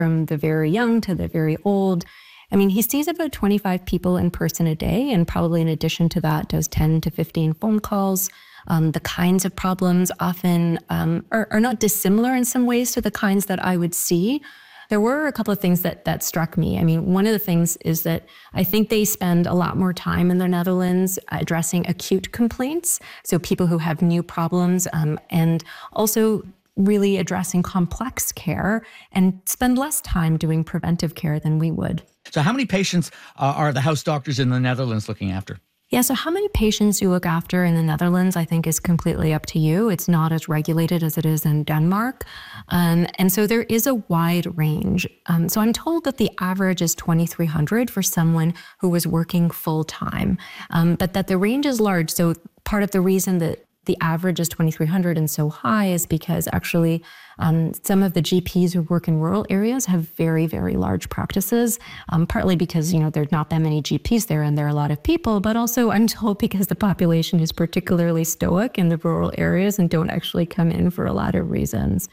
from the very young to the very old. I mean, he sees about 25 people in person a day, and probably in addition to that does 10 to 15 phone calls. The kinds of problems often are not dissimilar in some ways to the kinds that I would see. There were a couple of things that struck me. I mean, one of the things is that I think they spend a lot more time in the Netherlands addressing acute complaints, so people who have new problems, and also really addressing complex care, and spend less time doing preventive care than we would. So how many patients are the house doctors in the Netherlands looking after? Yeah, so how many patients you look after in the Netherlands, I think, is completely up to you. It's not as regulated as it is in Denmark. And so there is a wide range. So I'm told that the average is 2,300 for someone who was working full time, but that the range is large. So part of the reason that the average is 2,300 and so high is because actually some of the GPs who work in rural areas have very, very large practices, partly because, there's not that many GPs there and there are a lot of people, but also I'm told because the population is particularly stoic in the rural areas and don't actually come in for a lot of reasons.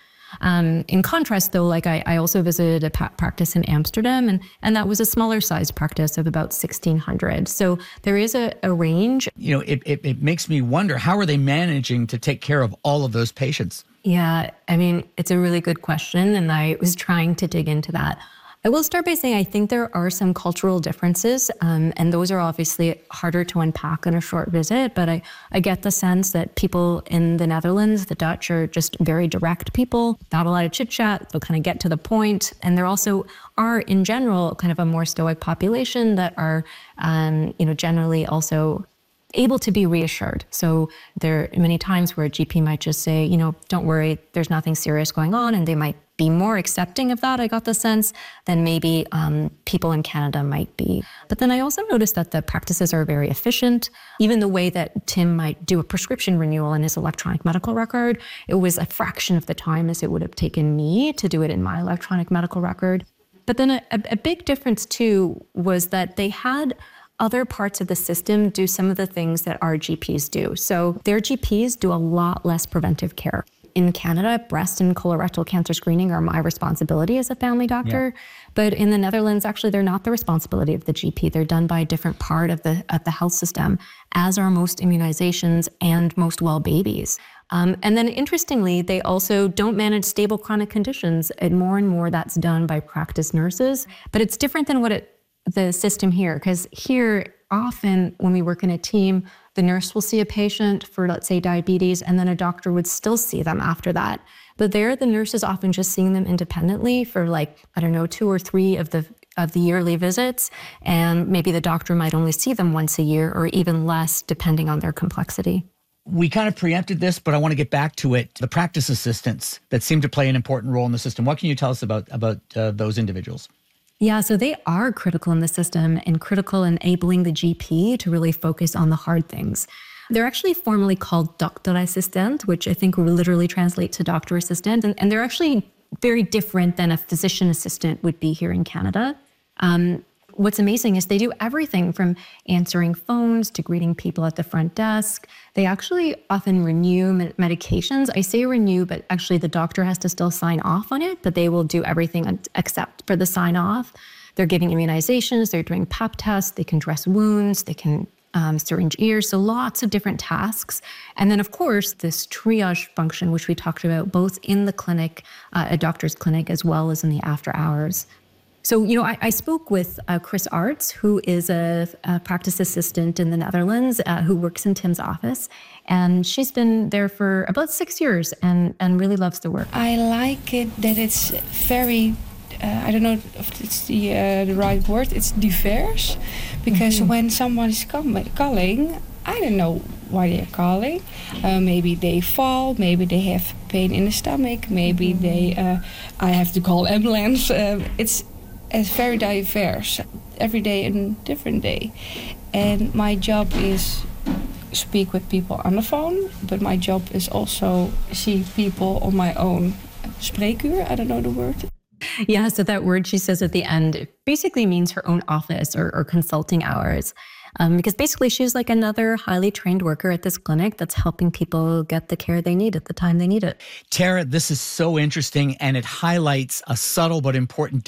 In contrast, though, I also visited a practice in Amsterdam, and that was a smaller sized practice of about 1,600. So there is a range. It makes me wonder, how are they managing to take care of all of those patients? Yeah, I mean, it's a really good question, and I was trying to dig into that. I will start by saying I think there are some cultural differences, and those are obviously harder to unpack in a short visit, but I get the sense that people in the Netherlands, the Dutch, are just very direct people, not a lot of chit-chat, they'll kind of get to the point, and there also are, in general, kind of a more stoic population that are, generally also able to be reassured. So there are many times where a GP might just say, don't worry, there's nothing serious going on, and they might be more accepting of that, I got the sense, than maybe people in Canada might be. But then I also noticed that the practices are very efficient. Even the way that Tim might do a prescription renewal in his electronic medical record, it was a fraction of the time as it would have taken me to do it in my electronic medical record. But then a big difference too was that they had other parts of the system do some of the things that our GPs do. So their GPs do a lot less preventive care. In Canada, breast and colorectal cancer screening are my responsibility as a family doctor. Yeah. But in the Netherlands, actually, they're not the responsibility of the GP. They're done by a different part of the health system, as are most immunizations and most well babies. And then interestingly, they also don't manage stable chronic conditions. And more that's done by practice nurses. But it's different than the system here, because here, often when we work in a team, the nurse will see a patient for, let's say, diabetes, and then a doctor would still see them after that. But there, the nurse is often just seeing them independently for 2 or 3 of the yearly visits, and maybe the doctor might only see them once a year or even less, depending on their complexity. We kind of preempted this, but I want to get back to it. The practice assistants that seem to play an important role in the system. What can you tell us about those individuals? Yeah, so they are critical in the system and critical in enabling the GP to really focus on the hard things. They're actually formally called dokterassistent, which I think will literally translate to doctor assistant. And they're actually very different than a physician assistant would be here in Canada. What's amazing is they do everything from answering phones to greeting people at the front desk. They actually often renew medications. I say renew, but actually the doctor has to still sign off on it, but they will do everything except for the sign off. They're giving immunizations, they're doing pap tests, they can dress wounds, they can syringe ears, so lots of different tasks. And then, of course, this triage function, which we talked about both in the clinic, a doctor's clinic, as well as in the after hours. So, I spoke with Chris Arts, who is a practice assistant in the Netherlands, who works in Tim's office. And she's been there for about 6 years and really loves the work. I like it that it's very, I don't know if it's the right word, it's diverse. Because when someone is calling, I don't know why they're calling. Maybe they fall, maybe they have pain in the stomach, maybe I have to call ambulance. It's very diverse. Every day a different day. And my job is speak with people on the phone, but my job is also see people on my own spreekuur. I don't know the word. Yeah, so that word she says at the end, it basically means her own office or consulting hours. Because basically she's like another highly trained worker at this clinic that's helping people get the care they need at the time they need it. Tara, this is so interesting, and it highlights a subtle but important